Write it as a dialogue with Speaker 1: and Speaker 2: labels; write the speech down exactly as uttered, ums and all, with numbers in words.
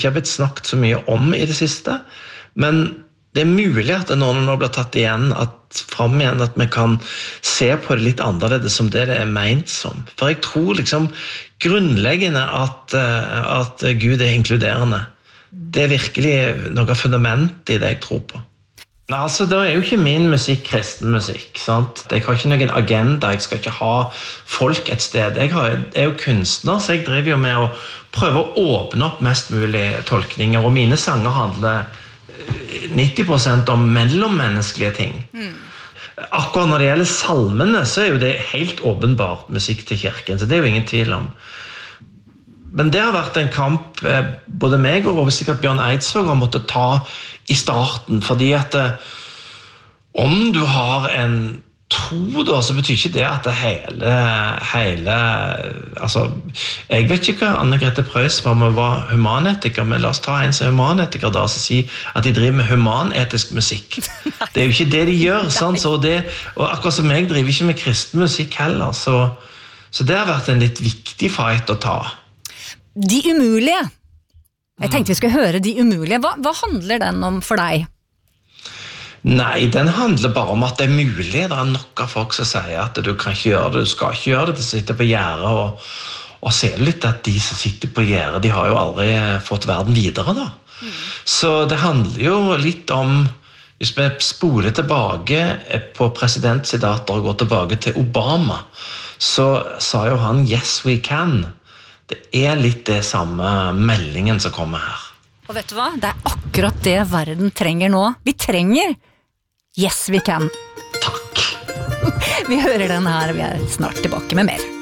Speaker 1: ikke har blitt snakket så mye om i det siste, men det er mulig at det når det nå blir tatt igjen, at frem igjen at vi kan se på det litt annerledes som det det er ment som. For jeg tror liksom grunnleggende at, at Gud er inkluderende. Det er virkelig noe fundament i det jeg tror på. Altså, det er jo ikke min musikk kristen musikk, sant? Jeg har ikke noen agenda, jeg skal ikke ha folk et sted. Jeg, har, jeg er jo kunstner, så jeg driver jo med å prøve å åpne opp mest mulig tolkninger, og mine sanger handler nitti prosent om mellommenneskelige ting. Mm. Akkurat når det gjelder salmene, så er jo det helt åpenbart musikk til kirken, så det er jo ingen tvil om. Men det har vært en kamp både meg og sikkert Bjørn Eidsvåg har måttet ta i starten, fordi at om du har en tro da, så betyr ikke det at det hele, hele altså, jeg vet ikke hva Anne-Grete Preus var med å være humanetiker, men la oss ta en som er humanetiker da, og si at de driver med humanetisk musikk. Det er jo ikke det de gjør, sant? Så det, og akkurat som jeg driver ikke med kristen musikk heller, så, så det har vært en litt viktig fight å ta.
Speaker 2: De umulige. Jeg tenkte vi skulle høre De umulige. Hva, hva handler den om for deg?
Speaker 1: Nei, den handler bare om at det er mulig. Det er nok av folk som sier at du kan ikke gjøre det, du skal ikke gjøre det, du sitter på gjerdet, og, og ser litt at de som sitter på gjerdet, de har jo aldri fått verden videre da. Mm. Så det handler jo litt om, hvis vi spoler tilbake på presidentsidater og går tilbake til Obama, så sa jo han «Yes, we can». Det er litt det samme meldingen som kommer her.
Speaker 2: Og vet du hva? Det er akkurat det verden trenger nå. Vi trenger Yes, we can.
Speaker 1: Takk.
Speaker 2: Vi hører den her, vi er snart tilbake med mer.